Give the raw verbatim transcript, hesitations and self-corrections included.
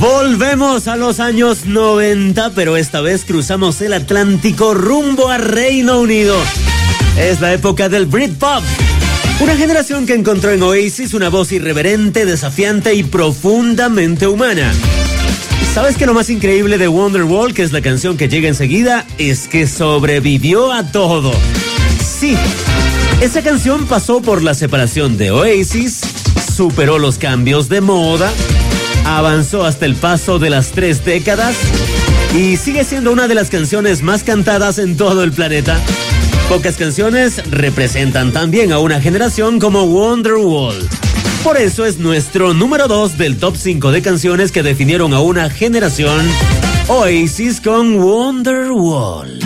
Volvemos a los años noventa, pero esta vez cruzamos el Atlántico rumbo a Reino Unido. Es la época del Britpop. Una generación que encontró en Oasis una voz irreverente, desafiante y profundamente humana. ¿Sabes qué lo más increíble de Wonderwall, que es la canción que llega enseguida, es que sobrevivió a todo? Sí, esa canción pasó por la separación de Oasis, superó los cambios de moda, avanzó hasta el paso de las tres décadas y sigue siendo una de las canciones más cantadas en todo el planeta. Pocas canciones representan tan bien a una generación como Wonderwall. Por eso es nuestro número dos del top cinco de canciones que definieron a una generación, Oasis con Wonderwall.